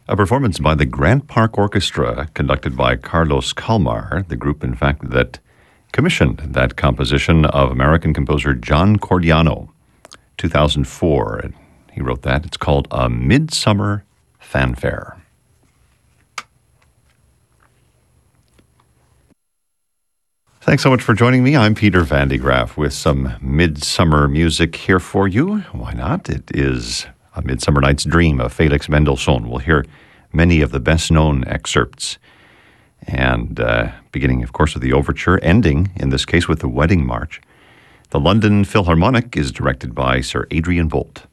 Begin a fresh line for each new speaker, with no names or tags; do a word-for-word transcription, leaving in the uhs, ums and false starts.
A performance by the Grant Park Orchestra, conducted by Carlos Kalmar, the group, in fact, that commissioned that composition of American composer John Cordiano, two thousand four. He wrote that. It's called A Midsummer Fanfare. Thanks so much for joining me. I'm Peter Van de Graaff with some midsummer music here for you. Why not? It is A Midsummer Night's Dream of Felix Mendelssohn. We'll hear many of the best-known excerpts. And uh, beginning, of course, with the overture, ending, in this case, with the Wedding March. The London Philharmonic is directed by Sir Adrian Boult.